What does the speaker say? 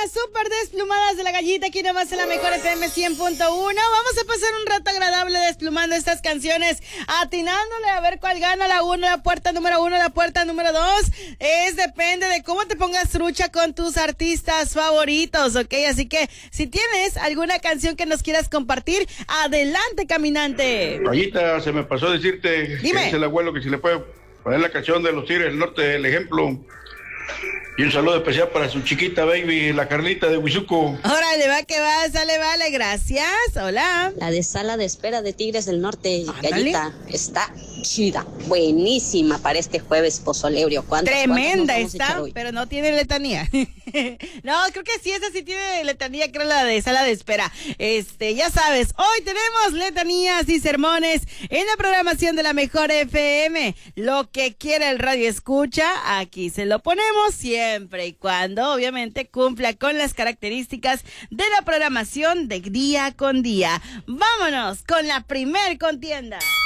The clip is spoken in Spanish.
las súper desplumadas de la gallita, aquí nomás en la mejor FM 100.1. Vamos a pasar un rato agradable desplumando estas canciones, atinándole a ver cuál gana, la 1, la puerta número 1, la puerta número 2. Depende de cómo te pongas trucha con tus artistas favoritos, ¿ok? Así que si tienes alguna canción que nos quieras compartir, adelante, caminante. Gallita, se me pasó decirte. Dime. Que dice el abuelo que si le puede poner la canción de los Tigres del Norte, el ejemplo. Y un saludo especial para su chiquita baby, la Carlita de Huizuco. Órale, va que va, sale, vale, gracias. Hola. La de sala de espera de Tigres del Norte, Ándale. Gallita, está chida, buenísima para este jueves pozolebrio. Tremenda está, pero no tiene letanía. No, creo que sí, esa sí tiene letanía, creo la de sala de espera. Ya sabes, hoy tenemos letanías y sermones en la programación de la mejor FM. Lo que quiera el radio escucha, aquí se lo ponemos siempre y cuando, obviamente, cumpla con las características de la programación de día con día. Vámonos con la primer contienda.